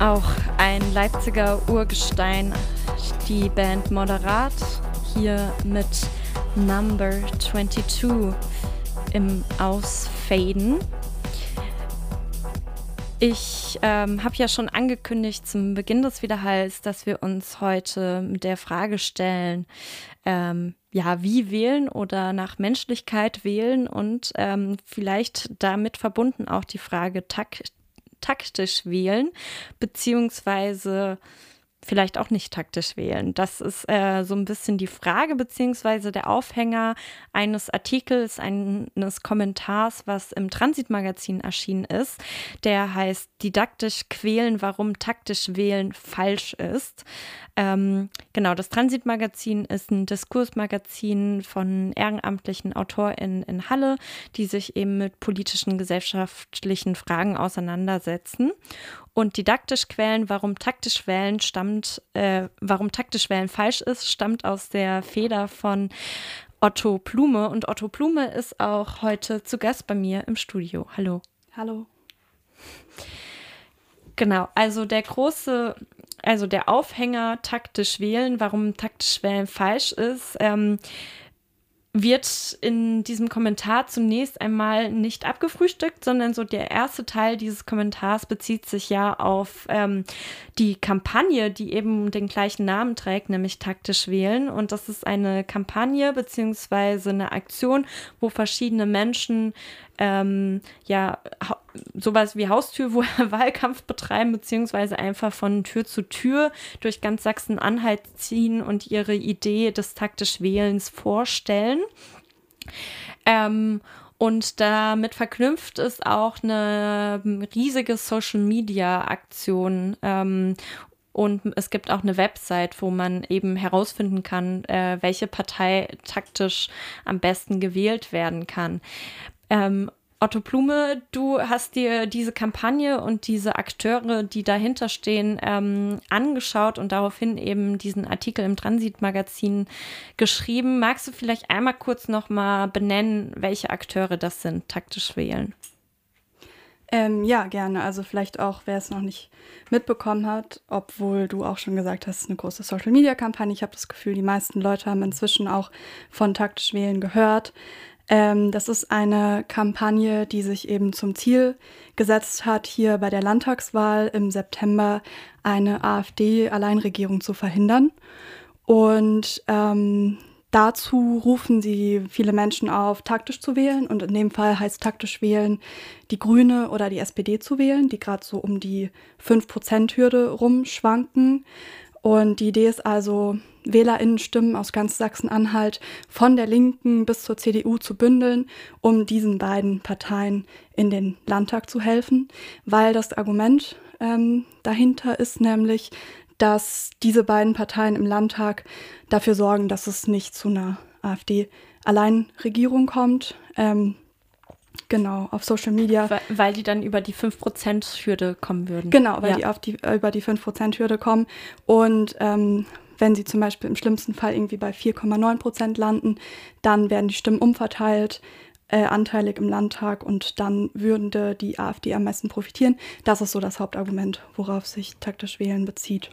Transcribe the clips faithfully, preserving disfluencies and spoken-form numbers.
Auch ein Leipziger Urgestein, die Band Moderat, hier mit Number zweiundzwanzig im Ausfaden. Ich ähm, habe ja schon angekündigt zum Beginn des Widerhalls, dass wir uns heute mit der Frage stellen, ähm, ja, wie wählen oder nach Menschlichkeit wählen und ähm, vielleicht damit verbunden auch die Frage tak- taktisch wählen, beziehungsweise vielleicht auch nicht taktisch wählen. Das ist äh, so ein bisschen die Frage, beziehungsweise der Aufhänger eines Artikels, eines Kommentars, was im Transitmagazin erschienen ist. Der heißt Didaktisch quälen, warum taktisch wählen falsch ist. Ähm, genau, das Transitmagazin ist ein Diskursmagazin von ehrenamtlichen AutorInnen in Halle, die sich eben mit politischen, gesellschaftlichen Fragen auseinandersetzen. Und didaktisch quälen, warum taktisch wählen stammt, äh, warum taktisch wählen falsch ist, stammt aus der Feder von Otto Blume. Und Otto Blume ist auch heute zu Gast bei mir im Studio. Hallo. Hallo. Genau, also der große, also der Aufhänger taktisch wählen, warum taktisch wählen falsch ist, ähm, wird in diesem Kommentar zunächst einmal nicht abgefrühstückt, sondern so der erste Teil dieses Kommentars bezieht sich ja auf ähm, die Kampagne, die eben den gleichen Namen trägt, nämlich taktisch wählen. Und das ist eine Kampagne beziehungsweise eine Aktion, wo verschiedene Menschen ähm, ja ha- sowas wie Haustürwahlkampf betreiben, beziehungsweise einfach von Tür zu Tür durch ganz Sachsen-Anhalt ziehen und ihre Idee des taktisch Wählens vorstellen. Ähm, und damit verknüpft ist auch eine riesige Social-Media-Aktion. Ähm, und es gibt auch eine Website, wo man eben herausfinden kann, äh, welche Partei taktisch am besten gewählt werden kann. Ähm, Otto Blume, du hast dir diese Kampagne und diese Akteure, die dahinter stehen, ähm, angeschaut und daraufhin eben diesen Artikel im Transitmagazin geschrieben. Magst du vielleicht einmal kurz noch mal benennen, welche Akteure das sind, taktisch wählen? Ähm, ja, gerne. Also vielleicht auch, wer es noch nicht mitbekommen hat, obwohl du auch schon gesagt hast, es ist eine große Social-Media-Kampagne. Ich habe das Gefühl, die meisten Leute haben inzwischen auch von taktisch wählen gehört. Ähm, das ist eine Kampagne, die sich eben zum Ziel gesetzt hat, hier bei der Landtagswahl im September eine AfD-Alleinregierung zu verhindern. Und ähm, dazu rufen sie viele Menschen auf, taktisch zu wählen. Und in dem Fall heißt taktisch wählen, die Grüne oder die S P D zu wählen, die gerade so um die fünf Prozent Hürde rumschwanken. Und die Idee ist also, WählerInnenstimmen aus ganz Sachsen-Anhalt von der Linken bis zur C D U zu bündeln, um diesen beiden Parteien in den Landtag zu helfen. Weil das Argument ähm, dahinter ist nämlich, dass diese beiden Parteien im Landtag dafür sorgen, dass es nicht zu einer AfD-Alleinregierung kommt. Ähm, genau, auf Social Media. Weil, weil die dann über die fünf Prozent Hürde kommen würden. Genau, weil ja. die auf die äh, über die fünf Prozent Hürde kommen. Und ähm, wenn sie zum Beispiel im schlimmsten Fall irgendwie bei vier Komma neun Prozent landen, dann werden die Stimmen umverteilt, äh, anteilig im Landtag, und dann würde die AfD am meisten profitieren. Das ist so das Hauptargument, worauf sich taktisch wählen bezieht.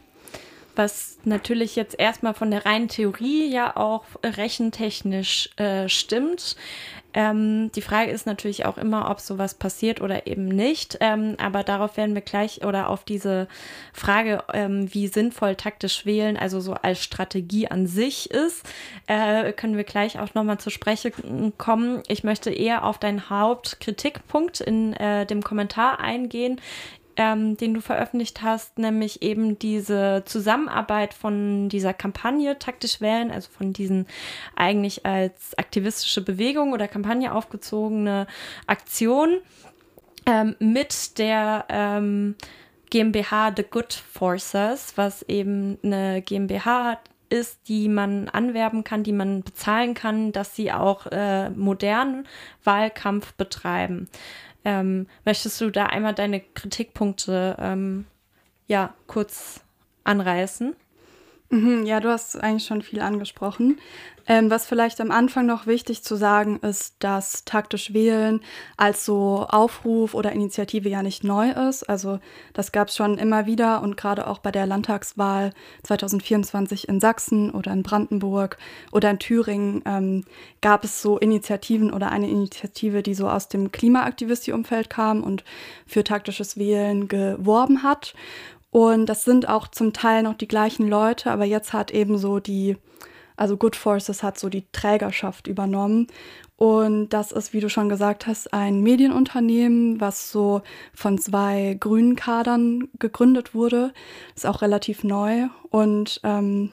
Was natürlich jetzt erstmal von der reinen Theorie ja auch rechentechnisch äh, stimmt. Ähm, die Frage ist natürlich auch immer, ob sowas passiert oder eben nicht. Ähm, aber darauf werden wir gleich, oder auf diese Frage, ähm, wie sinnvoll taktisch wählen, also so als Strategie an sich ist, äh, können wir gleich auch nochmal zur Sprache kommen. Ich möchte eher auf deinen Hauptkritikpunkt in äh, dem Kommentar eingehen, Ähm, den du veröffentlicht hast, nämlich eben diese Zusammenarbeit von dieser Kampagne taktisch wählen, also von diesen eigentlich als aktivistische Bewegung oder Kampagne aufgezogene Aktion ähm, mit der ähm, GmbH The Good Forces, was eben eine GmbH ist, die man anwerben kann, die man bezahlen kann, dass sie auch äh, modernen Wahlkampf betreiben. Ähm, möchtest du da einmal deine Kritikpunkte ähm, ja, kurz anreißen? Mhm, ja, du hast eigentlich schon viel angesprochen. Ähm, was vielleicht am Anfang noch wichtig zu sagen ist, dass taktisch wählen als so Aufruf oder Initiative ja nicht neu ist. Also das gab es schon immer wieder und gerade auch bei der Landtagswahl zwanzig vierundzwanzig in Sachsen oder in Brandenburg oder in Thüringen ähm, gab es so Initiativen oder eine Initiative, die so aus dem Klimaaktivisti-Umfeld kam und für taktisches Wählen geworben hat. Und das sind auch zum Teil noch die gleichen Leute, aber jetzt hat eben so die, also Good Forces hat so die Trägerschaft übernommen. Und das ist, wie du schon gesagt hast, ein Medienunternehmen, was so von zwei grünen Kadern gegründet wurde. Ist auch relativ neu. Und ähm,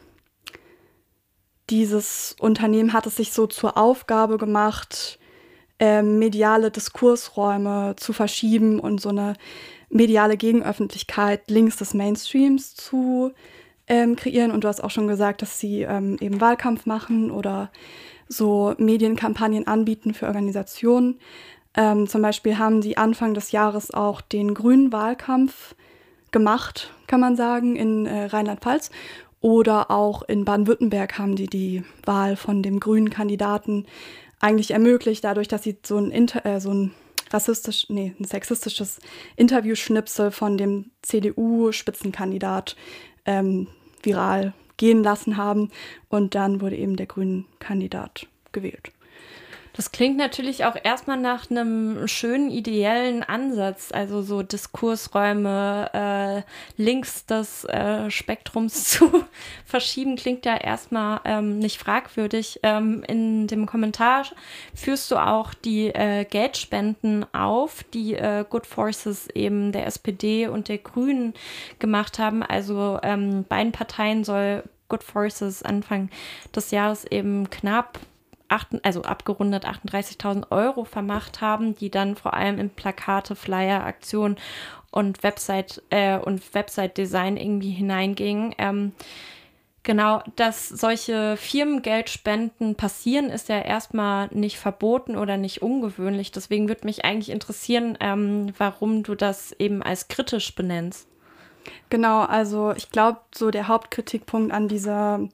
dieses Unternehmen hat es sich so zur Aufgabe gemacht, ähm, mediale Diskursräume zu verschieben und so eine mediale Gegenöffentlichkeit links des Mainstreams zu ähm, kreieren. Und du hast auch schon gesagt, dass sie ähm, eben Wahlkampf machen oder so Medienkampagnen anbieten für Organisationen. Ähm, zum Beispiel haben die Anfang des Jahres auch den grünen Wahlkampf gemacht, kann man sagen, in äh, Rheinland-Pfalz. Oder auch in Baden-Württemberg haben die die Wahl von dem grünen Kandidaten eigentlich ermöglicht, dadurch, dass sie so ein, Inter äh, so ein rassistisch, nee, ein sexistisches Interviewschnipsel von dem C D U-Spitzenkandidat ähm, viral gehen lassen haben. Und dann wurde eben der grüne Kandidat gewählt. Das klingt natürlich auch erstmal nach einem schönen, ideellen Ansatz. Also so Diskursräume äh, links des äh, Spektrums zu verschieben, klingt ja erstmal ähm, nicht fragwürdig. Ähm, in dem Kommentar führst du auch die äh, Geldspenden auf, die äh, Good Forces eben der S P D und der Grünen gemacht haben. Also ähm, beiden Parteien soll Good Forces Anfang des Jahres eben knapp also abgerundet achtunddreißigtausend Euro vermacht haben, die dann vor allem in Plakate, Flyer, Aktionen und Website äh, und Website-Design irgendwie hineingingen. Ähm, genau, dass solche Firmengeldspenden passieren, ist ja erstmal nicht verboten oder nicht ungewöhnlich. Deswegen würde mich eigentlich interessieren, ähm, warum du das eben als kritisch benennst. Genau, also ich glaube, so der Hauptkritikpunkt an dieser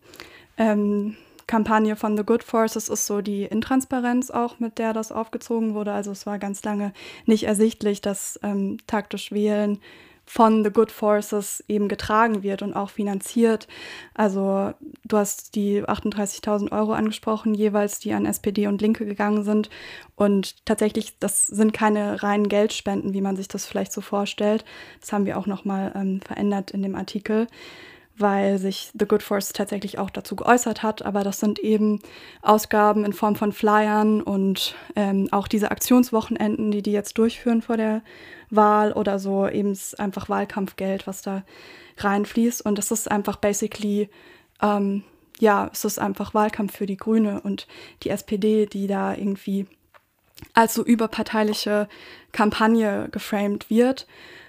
ähm, Kampagne von The Good Forces ist so die Intransparenz auch, mit der das aufgezogen wurde. Also es war ganz lange nicht ersichtlich, dass ähm, taktisch Wählen von The Good Forces eben getragen wird und auch finanziert. Also du hast die achtunddreißigtausend Euro angesprochen, jeweils, die an S P D und Linke gegangen sind. Und tatsächlich, das sind keine reinen Geldspenden, wie man sich das vielleicht so vorstellt. Das haben wir auch nochmal ähm, verändert in dem Artikel, weil sich The Good Force tatsächlich auch dazu geäußert hat. Aber das sind eben Ausgaben in Form von Flyern und ähm, auch diese Aktionswochenenden, die die jetzt durchführen vor der Wahl oder so, eben einfach Wahlkampfgeld, was da reinfließt. Und das ist einfach basically, ähm, ja, es ist einfach Wahlkampf für die Grüne und die S P D, die da irgendwie als so überparteiliche Kampagne geframed wird.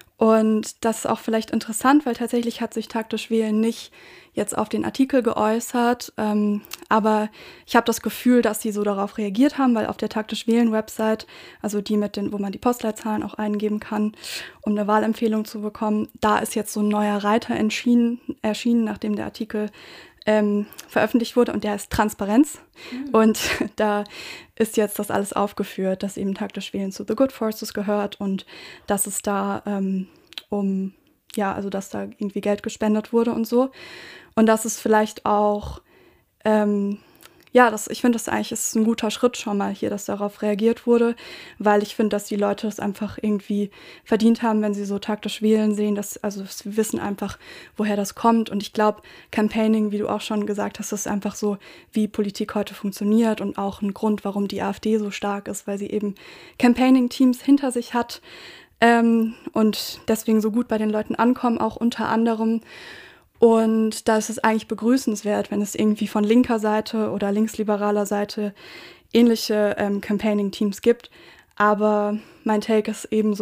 Und das ist auch vielleicht interessant, weil tatsächlich hat sich taktisch Wählen nicht jetzt auf den Artikel geäußert, ähm, aber ich habe das Gefühl, dass sie so darauf reagiert haben, weil auf der taktisch Wählen Website, also die mit den, wo man die Postleitzahlen auch eingeben kann, um eine Wahlempfehlung zu bekommen, da ist jetzt so ein neuer Reiter erschienen, erschienen, nachdem der Artikel ähm, veröffentlicht wurde, und der ist Transparenz. Mhm. Und da ist jetzt das alles aufgeführt, dass eben taktisch Wählen zu The Good Forces gehört und dass es da ähm, um, ja, also dass da irgendwie Geld gespendet wurde und so. Und das ist vielleicht auch, ähm, ja, das, ich finde, das eigentlich ist ein guter Schritt schon mal hier, dass darauf reagiert wurde, weil ich finde, dass die Leute das einfach irgendwie verdient haben, wenn sie so taktisch wählen sehen, dass, also sie wissen einfach, woher das kommt. Und ich glaube, Campaigning, wie du auch schon gesagt hast, ist einfach so, wie Politik heute funktioniert und auch ein Grund, warum die AfD so stark ist, weil sie eben Campaigning-Teams hinter sich hat ähm, und deswegen so gut bei den Leuten ankommen, auch unter anderem. Und da ist es eigentlich begrüßenswert, wenn es irgendwie von linker Seite oder linksliberaler Seite ähnliche ähm, Campaigning-Teams gibt. Aber mein Take ist eben so,